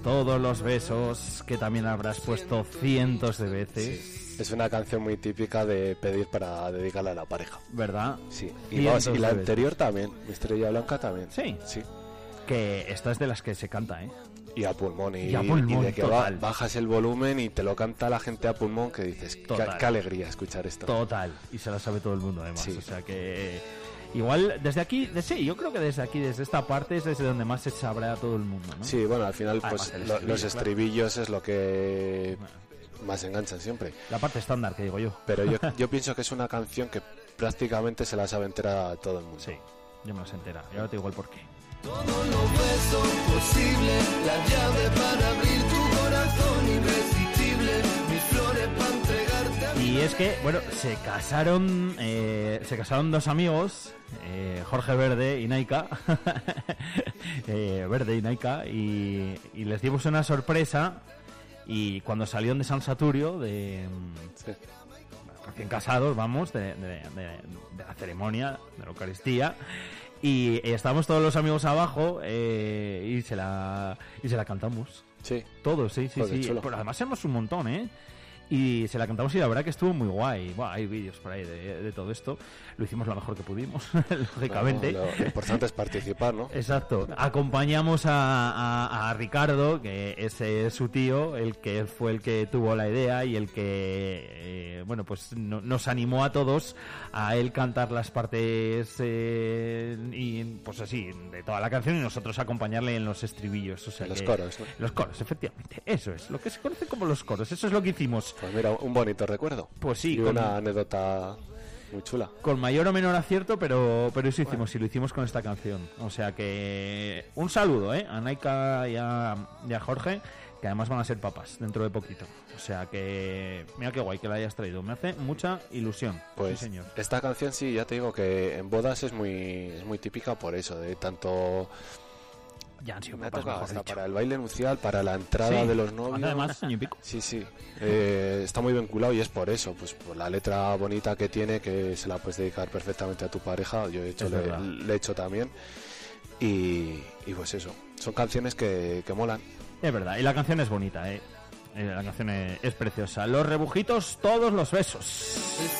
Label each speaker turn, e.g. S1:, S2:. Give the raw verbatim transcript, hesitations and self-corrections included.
S1: todos los besos, que también habrás puesto cientos de veces.
S2: Sí. Es una canción muy típica de pedir para dedicarla a la pareja.
S1: ¿Verdad?
S2: Sí. Y, vamos, y la anterior también, Mi Estrella Blanca también.
S1: Sí.
S2: Sí.
S1: Que esta es de las que se canta, ¿eh?
S2: Y a pulmón, y,
S1: y, a pulmón,
S2: y de que
S1: va,
S2: bajas el volumen y te lo canta la gente a pulmón, que dices, qué, qué alegría escuchar esto.
S1: Total, y se la sabe todo el mundo además,
S2: sí.
S1: O sea que igual desde aquí, de, sí, yo creo que desde aquí, desde esta parte es desde donde más se sabrá a todo el mundo, ¿no?
S2: Sí, bueno, al final pues
S1: estribillo,
S2: los estribillos
S1: claro.
S2: Es lo que más enganchan siempre.
S1: La parte estándar, que digo yo.
S2: Pero yo, yo pienso que es una canción que prácticamente se la sabe entera a todo el mundo.
S1: Sí, yo me la sé entera, y ahora te digo el porqué.
S3: Todo lo beso posible, la llave para abrir tu corazón irresistible, mis flores para entregarte a mi.
S1: Y es que, bueno, se casaron, eh, se casaron dos amigos, eh, Jorge Verde y Naika, eh, Verde y Naika, y, y les dimos una sorpresa, y cuando salieron de San Saturio, de
S2: sí.
S1: recién casados, vamos, de, de, de, de la ceremonia, de la Eucaristía. Y eh, estábamos todos los amigos abajo eh, y se la y se la cantamos.
S2: Sí.
S1: Todos, sí, sí,
S2: Joder,
S1: sí.
S2: chulo.
S1: Pero además éramos un montón, ¿eh? Y se la cantamos y la verdad que estuvo muy guay. Buah, hay vídeos por ahí de, de todo esto. Lo hicimos lo mejor que pudimos, lógicamente.
S2: No, no, lo importante es participar, ¿no?
S1: Exacto. Acompañamos a, a, a Ricardo, que ese es su tío, el que fue el que tuvo la idea y el que, eh, bueno, pues no, nos animó a todos a él cantar las partes eh, y pues así de toda la canción y nosotros acompañarle en los estribillos. O sea,
S2: los
S1: que,
S2: coros, ¿no?
S1: Los coros, efectivamente. Eso es, lo que se conoce como los coros. Eso es lo que hicimos.
S2: Pues mira, un bonito recuerdo.
S1: Pues sí.
S2: Y
S1: con,
S2: una anécdota muy chula.
S1: Con mayor o menor acierto, pero pero eso hicimos, bueno. Y lo hicimos con esta canción. O sea que un saludo, ¿eh? A Naika y a, y a Jorge, que además van a ser papás dentro de poquito. O sea que mira qué guay que la hayas traído. Me hace mucha ilusión.
S2: Pues
S1: sí, señor.
S2: Esta canción sí, ya te digo que en bodas es muy, es muy típica por eso, de tanto...
S1: Ya han sido
S2: me ha
S1: papás,
S2: tocado hasta
S1: dicho.
S2: para el baile nupcial, para la entrada
S1: sí,
S2: de los novios.
S1: Además, año y pico.
S2: Sí, sí. Eh, está muy vinculado y es por eso, pues por la letra bonita que tiene, que se la puedes dedicar perfectamente a tu pareja. Yo he hecho, le, le he hecho también. Y, y pues eso, son canciones que, que molan.
S1: Es verdad, y la canción es bonita, ¿eh? La canción es, es preciosa. Los rebujitos, todos los besos.